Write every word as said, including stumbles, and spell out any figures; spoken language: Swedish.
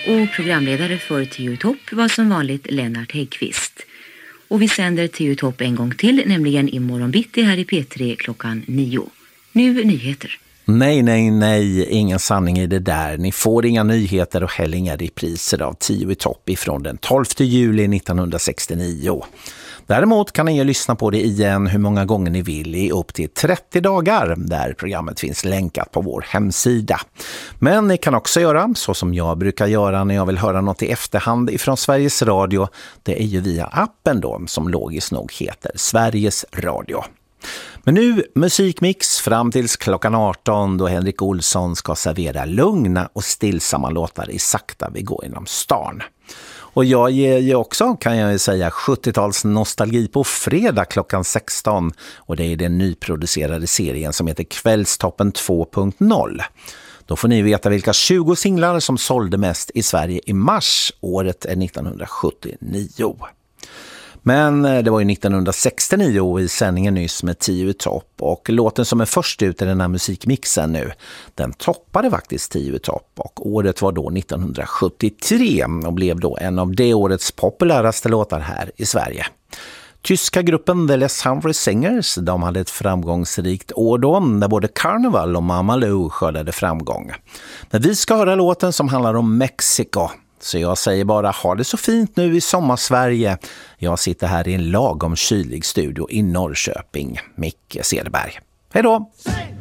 och programledare för Tio Topp var som vanligt Lennart Häggqvist. Och vi sänder Tio Topp en gång till, nämligen imorgon bitti här i P tre klockan nio. Nu nyheter. Nej, nej, nej, ingen sanning i det där. Ni får inga nyheter och heller inga repriser av Tio i topp ifrån den tolfte juli nittonhundrasextionio. Däremot kan ni ju lyssna på det igen hur många gånger ni vill i upp till trettio dagar, där programmet finns länkat på vår hemsida. Men ni kan också göra så som jag brukar göra när jag vill höra något i efterhand ifrån Sveriges Radio. Det är ju via appen då, som logiskt nog heter Sveriges Radio. Men nu musikmix fram tills klockan arton, då Henrik Olsson ska servera lugna och stillsamma låtar i Sakta vi går genom stan. Och jag ger ju också, kan jag ju säga, sjuttio-tals nostalgi på fredag klockan sexton. Och det är den nyproducerade serien som heter Kvällstoppen två punkt noll. Då får ni veta vilka tjugo singlar som sålde mest i Sverige i mars. Året är nittonhundrasjuttionio. Men det var ju nittonhundrasextionio i sändningen nyss med Tio i topp, och låten som är först ut i den här musikmixen nu, den toppade faktiskt Tio i topp, och året var då nittonhundrasjuttiotre och blev då en av det årets populäraste låtar här i Sverige. Tyska gruppen The Les Humphrey Singers, de hade ett framgångsrikt år då, där både Carnival och Mama Lou skördade framgång. Men vi ska höra låten som handlar om Mexiko. Så jag säger bara, ha det så fint nu i sommarsverige. Jag sitter här i en lagom kylig studio i Norrköping. Micke Cederberg. Hej då!